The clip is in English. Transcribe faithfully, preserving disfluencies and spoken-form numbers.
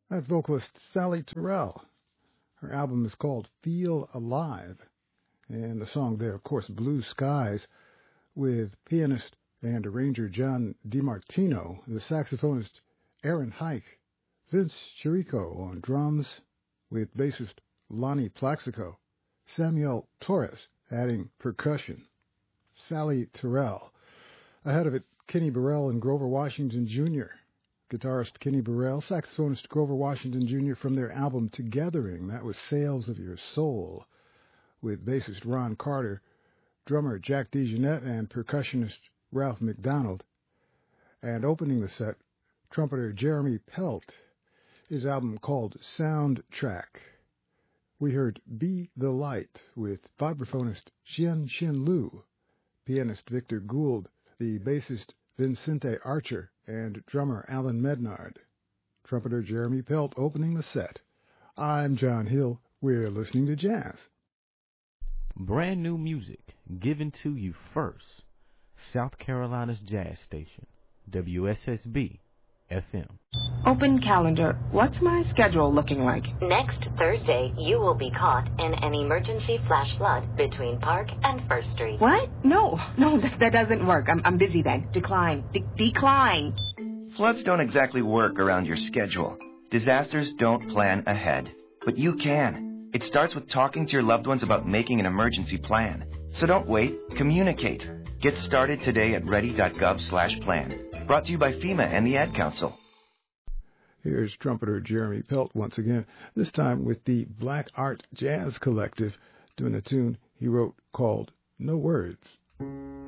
That's vocalist Sally Terrell. Her album is called Feel Alive. And the song there, of course, Blue Skies, with pianist and arranger John DiMartino, the saxophonist Aaron Hike, Vince Chirico on drums, with bassist Lonnie Plaxico, Samuel Torres adding percussion. Sally Terrell. Ahead of it, Kenny Burrell and Grover Washington Junior Guitarist Kenny Burrell, saxophonist Grover Washington Junior from their album Togethering. That was Sails of Your Soul, with bassist Ron Carter, drummer Jack DeJohnette, and percussionist Ralph McDonald. And opening the set, trumpeter Jeremy Pelt, his album called Soundtrack. We heard Be the Light with vibraphonist Xian Xin Lu, pianist Victor Gould, the bassist Vincente Archer, and drummer Alan Mednard. Trumpeter Jeremy Pelt opening the set. I'm John Hill. We're listening to jazz. Brand new music given to you first. South Carolina's jazz station, W S S B F M. Open calendar. What's my schedule looking like? Next Thursday, you will be caught in an emergency flash flood between Park and First Street. What? No, no, that, that doesn't work. I'm, I'm busy then. Decline. De- decline. Floods don't exactly work around your schedule. Disasters don't plan ahead. But you can. It starts with talking to your loved ones about making an emergency plan. So don't wait. Communicate. Get started today at ready.gov slash plan. Brought to you by FEMA and the Ad Council. Here's trumpeter Jeremy Pelt once again, this time with the Black Art Jazz Collective, doing a tune he wrote called No Words.